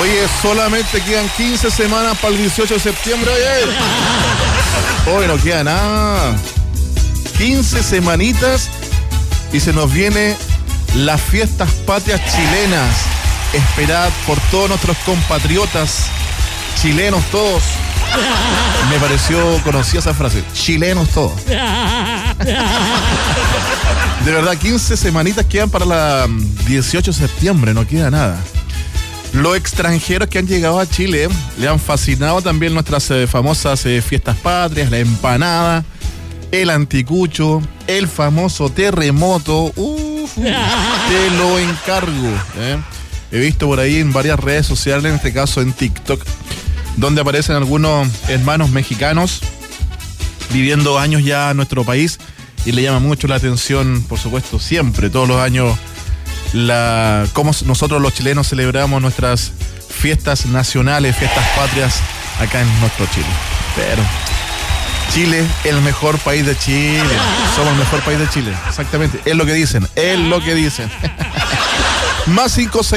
Oye, solamente quedan 15 semanas para el 18 de septiembre. Hoy no queda nada. 15 semanitas y se nos viene las fiestas patrias chilenas, esperadas por todos nuestros compatriotas chilenos todos. Me pareció conocida esa frase, chilenos todos. De verdad, 15 semanitas quedan para la 18 de septiembre, no queda nada. Los extranjeros que han llegado a Chile le han fascinado también nuestras famosas fiestas patrias, la empanada, el anticucho, el famoso terremoto. Te lo encargo. He visto por ahí en varias redes sociales, en este caso en TikTok, donde aparecen algunos hermanos mexicanos viviendo años ya en nuestro país y le llama mucho la atención, por supuesto, siempre, todos los años, cómo nosotros los chilenos celebramos nuestras fiestas nacionales, fiestas patrias acá en nuestro Chile. Pero Chile, el mejor país de Chile. Somos el mejor país de Chile, exactamente. Es lo que dicen, Más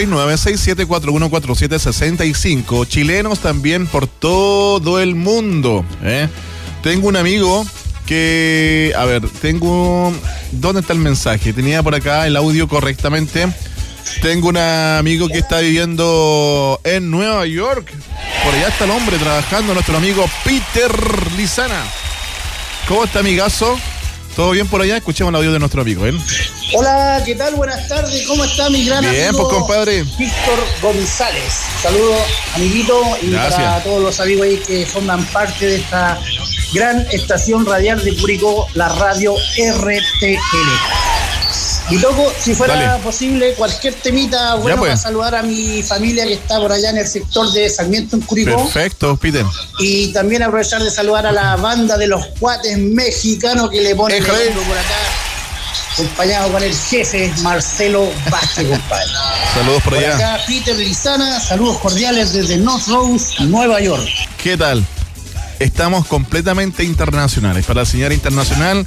569-6741-4765. Chilenos también por todo el mundo. Tengo un amigo que... A ver, ¿dónde está el mensaje? Tenía por acá el audio correctamente. Tengo un amigo que está viviendo en Nueva York. Por allá está el hombre trabajando, nuestro amigo Peter Lizana. ¿Cómo está, amigazo? ¿Todo bien por allá? Escuchemos el audio de nuestro amigo, Hola, ¿qué tal? Buenas tardes. ¿Cómo está mi gran amigo? Bien, pues, compadre. Víctor González. Saludos, amiguito, y gracias. Para todos los amigos ahí que forman parte de esta gran estación radial de Curicó, la radio RTL. Y loco, si fuera posible, cualquier temita, bueno, para saludar a mi familia que está por allá en el sector de Sarmiento, en Curicó. Perfecto, Peter. Y también aprovechar de saludar a la banda de los cuates mexicanos que le ponen el hombro por acá, acompañado con el jefe Marcelo Vázquez, compadre. Saludos por allá. Acá Peter Lizana, saludos cordiales desde North Rose, Nueva York. ¿Qué tal? Estamos completamente internacionales. Para la señal internacional,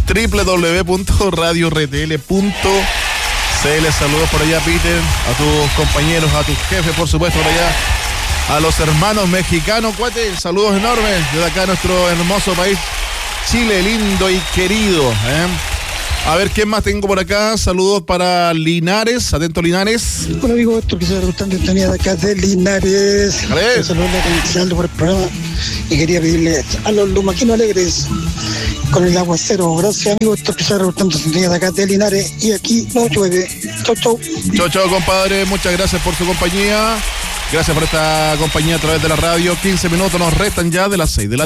www.radiortl.cl. Saludos por allá, Peter, a tus compañeros, a tus jefes, por supuesto, por allá, a los hermanos mexicanos, cuate, saludos enormes desde acá, nuestro hermoso país, Chile, lindo y querido. A ver, ¿quién más tengo por acá? Saludos para Linares, atento Linares. Hola, amigo, esto que se gustando tenía de acá de Linares. Saludos por el programa y quería pedirle a los lumaquinos alegres con el aguacero. Gracias, amigo, esto que se gustando tenía de acá de Linares y aquí no llueve. Chau, chau. Chau, chau, compadre, muchas gracias por su compañía. Gracias por esta compañía a través de la radio. 15 minutos nos restan ya de las 6 de la